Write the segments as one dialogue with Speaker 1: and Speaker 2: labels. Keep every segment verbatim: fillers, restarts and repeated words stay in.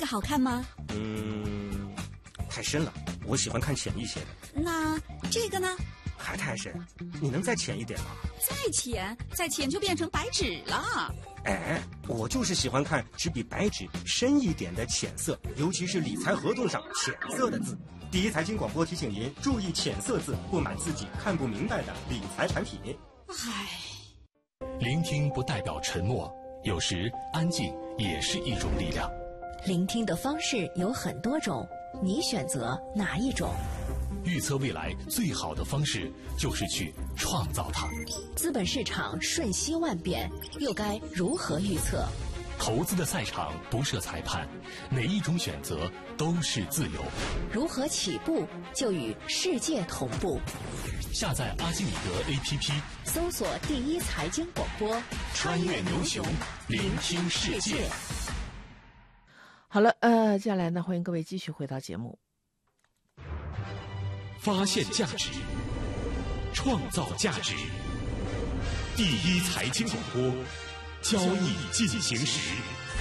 Speaker 1: 个好看吗？
Speaker 2: 嗯，太深了，我喜欢看浅一些的。
Speaker 1: 那这个呢？
Speaker 2: 还太深，你能再浅一点吗？
Speaker 1: 再浅，再浅就变成白纸了。
Speaker 2: 哎，我就是喜欢看只比白纸深一点的浅色，尤其是理财合同上浅色的字。第一财经广播提醒您注意浅色字，不买自己看不明白的理财产品。
Speaker 1: 唉，
Speaker 3: 聆听不代表沉默，有时安静也是一种力量。
Speaker 4: 聆听的方式有很多种，你选择哪一种？
Speaker 3: 预测未来最好的方式就是去创造它。
Speaker 4: 资本市场瞬息万变，又该如何预测？
Speaker 3: 投资的赛场不设裁判，哪一种选择都是自由。
Speaker 4: 如何起步就与世界同步？
Speaker 3: 下载阿基米德 A P P，
Speaker 4: 搜索第一财经广播，
Speaker 3: 穿越牛熊，聆听世界。
Speaker 5: 好了，呃，接下来呢，欢迎各位继续回到节目。
Speaker 3: 发现价值，创造价值。第一财经广播，交易进行时。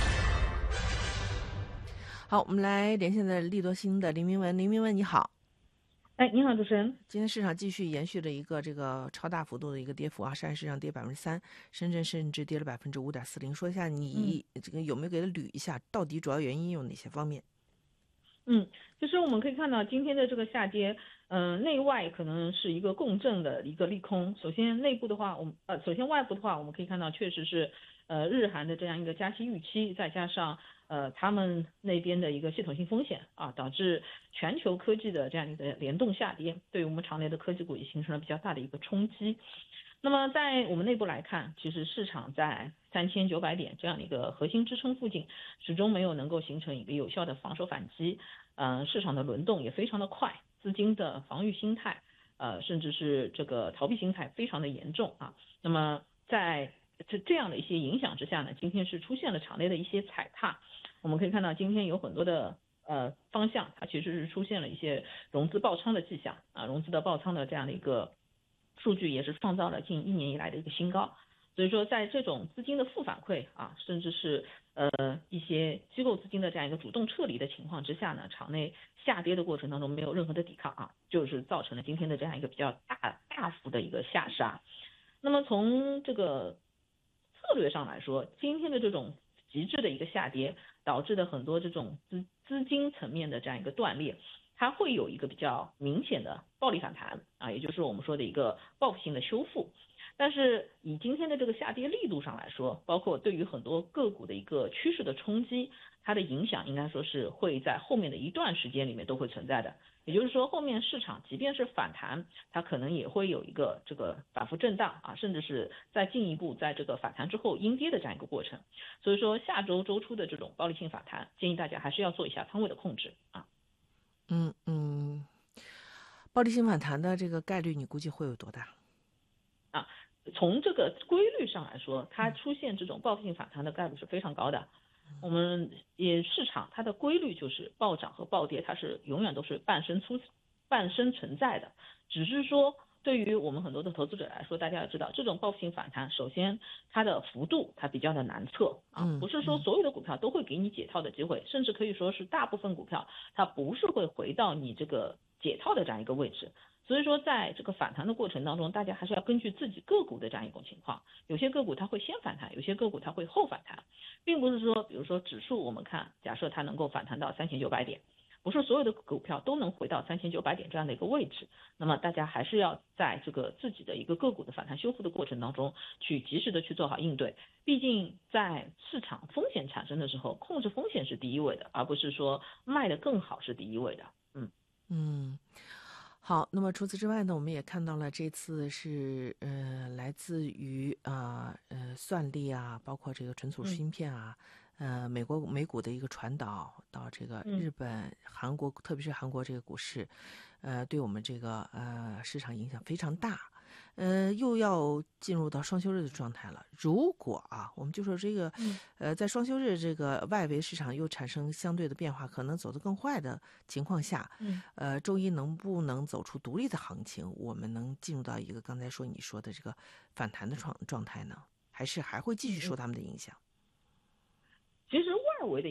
Speaker 5: 好，我们来连线的利多星的林明文，林明文你好。
Speaker 6: 哎，你好，主持人。
Speaker 5: 今天市场继续延续了一个这个超大幅度的一个跌幅啊，上海市场跌百分之三，深圳甚至跌了百分之五点四零。说一下你这个有没有给它捋一下，到底主要原因有哪些方面？
Speaker 6: 嗯，就是我们可以看到今天的这个下跌，嗯、呃，内外可能是一个共振的一个利空。首先内部的话，我们呃，首先外部的话，我们可以看到确实是，呃，日韩的这样一个加息预期，再加上呃他们那边的一个系统性风险啊，导致全球科技的这样一个联动下跌，对于我们场内的科技股也形成了比较大的一个冲击。那么在我们内部来看，其实市场在三千九百点这样的一个核心支撑附近，始终没有能够形成一个有效的防守反击。呃，市场的轮动也非常的快，资金的防御心态，呃，甚至是这个逃避心态非常的严重啊。那么在这这样的一些影响之下呢，今天是出现了场内的一些踩踏。我们可以看到今天有很多的呃方向，它其实是出现了一些融资爆仓的迹象啊，融资的爆仓的这样的一个数据也是创造了近一年以来的一个新高。所以说在这种资金的负反馈啊，甚至是呃一些机构资金的这样一个主动撤离的情况之下呢，场内下跌的过程当中没有任何的抵抗啊，就是造成了今天的这样一个比较大大幅的一个下杀。那么从这个策略上来说，今天的这种极致的一个下跌导致的很多这种资资金层面的这样一个断裂，它会有一个比较明显的暴力反弹啊，也就是我们说的一个报复性的修复。但是以今天的这个下跌力度上来说，包括对于很多个股的一个趋势的冲击，它的影响应该说是会在后面的一段时间里面都会存在的。也就是说，后面市场即便是反弹，它可能也会有一个这个反复震荡啊，甚至是再进一步在这个反弹之后阴跌的这样一个过程。所以说下周周初的这种暴力性反弹，建议大家还是要做一下仓位的控制啊。
Speaker 5: 嗯嗯，暴力性反弹的这个概率你估计会有多大？
Speaker 6: 啊，从这个规律上来说，它出现这种报复性反弹的概率是非常高的。我们也市场它的规律就是暴涨和暴跌，它是永远都是伴生出伴生存在的。只是说对于我们很多的投资者来说，大家要知道，这种报复性反弹，首先它的幅度它比较的难测啊，不是说所有的股票都会给你解套的机会，甚至可以说是大部分股票它不是会回到你这个解套的这样一个位置。所以说在这个反弹的过程当中，大家还是要根据自己个股的这样一种情况，有些个股它会先反弹，有些个股它会后反弹，并不是说比如说指数我们看假设它能够反弹到三千九百点，不是所有的股票都能回到三千九百点这样的一个位置，那么大家还是要在这个自己的一个个股的反弹修复的过程当中去及时的去做好应对。毕竟在市场风险产生的时候，控制风险是第一位的，而不是说卖的更好是第一位的。嗯
Speaker 5: 嗯。好，那么除此之外呢，我们也看到了这次是呃来自于啊 呃, 呃算力啊，包括这个存储芯片啊，嗯、呃美国美股的一个传导到这个日本、嗯、韩国，特别是韩国这个股市，呃，对我们这个呃市场影响非常大。呃，又要进入到双休日的状态了。如果啊，我们就说这个，呃，在双休日这个外围市场又产生相对的变化，可能走得更坏的情况下，呃，周一能不能走出独立的行情？我们能进入到一个刚才说你说的这个反弹的状状态呢？还是还会继续受他们的影响？
Speaker 6: 其实外围的